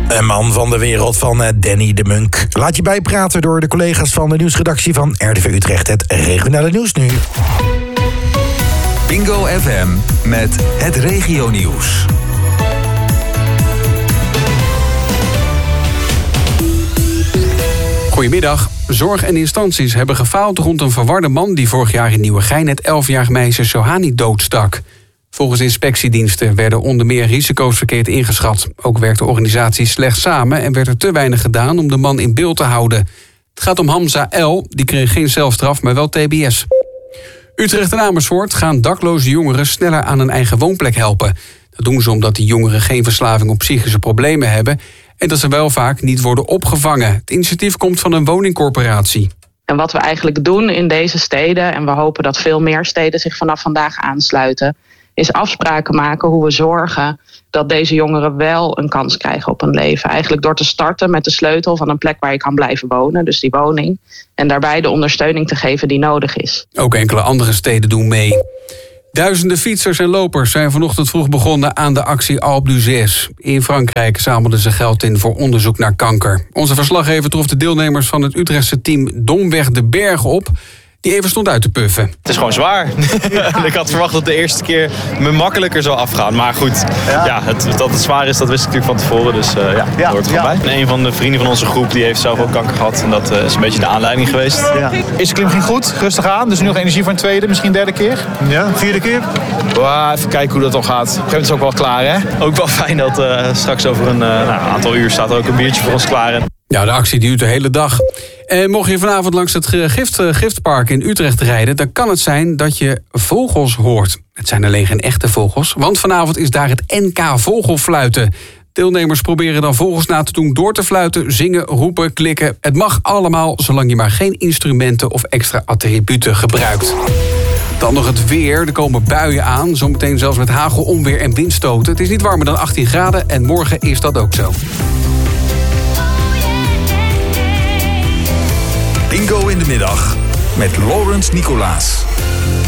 Een man van de wereld van Danny de Munk. Laat je bijpraten door de collega's van de nieuwsredactie van RTV Utrecht. Het regionale nieuws nu. Bingo FM met het regionieuws. Goedemiddag. Zorg en instanties hebben gefaald rond een verwarde man die vorig jaar in Nieuwegein het 11-jarig meisje Sohani doodstak. Volgens inspectiediensten werden onder meer risico's verkeerd ingeschat. Ook werkten organisaties slecht samen en werd er te weinig gedaan om de man in beeld te houden. Het gaat om Hamza L., die kreeg geen celstraf, maar wel TBS. Utrecht en Amersfoort gaan dakloze jongeren sneller aan een eigen woonplek helpen. Dat doen ze omdat die jongeren geen verslaving of psychische problemen hebben en dat ze wel vaak niet worden opgevangen. Het initiatief komt van een woningcorporatie. En wat we eigenlijk doen in deze steden, en we hopen dat veel meer steden zich vanaf vandaag aansluiten, is afspraken maken hoe we zorgen dat deze jongeren wel een kans krijgen op een leven. Eigenlijk door te starten met de sleutel van een plek waar je kan blijven wonen, dus die woning. En daarbij de ondersteuning te geven die nodig is. Ook enkele andere steden doen mee. Duizenden fietsers en lopers zijn vanochtend vroeg begonnen aan de actie Alpe d'Huez. In Frankrijk zamelden ze geld in voor onderzoek naar kanker. Onze verslaggever trof de deelnemers van het Utrechtse team Domweg de Berg op, die even stond uit te puffen. Het is gewoon zwaar. Ik had verwacht dat de eerste keer me makkelijker zou afgaan. Maar goed, dat het zwaar is, dat wist ik natuurlijk van tevoren. Dus dat hoort er gewoon bij. En een van de vrienden van onze groep die heeft zelf ook kanker gehad. En dat is een beetje de aanleiding geweest. Ja. Eerste klim ging goed, rustig aan. Dus nu nog energie voor een tweede, misschien derde keer. Ja, vierde keer. Even kijken hoe dat dan gaat. Op een gegeven moment is het ook wel klaar, hè? Ook wel fijn dat straks over een aantal uur staat er ook een biertje voor ons klaar. Ja, de actie duurt de hele dag. En mocht je vanavond langs het Giftpark in Utrecht rijden, dan kan het zijn dat je vogels hoort. Het zijn alleen geen echte vogels, want vanavond is daar het NK Vogelfluiten. Deelnemers proberen dan vogels na te doen door te fluiten, zingen, roepen, klikken. Het mag allemaal, zolang je maar geen instrumenten of extra attributen gebruikt. Dan nog het weer. Er komen buien aan. Zometeen zelfs met hagel, onweer en windstoten. Het is niet warmer dan 18 graden en morgen is dat ook zo. Bingo in de middag met Laurens Nicolaas.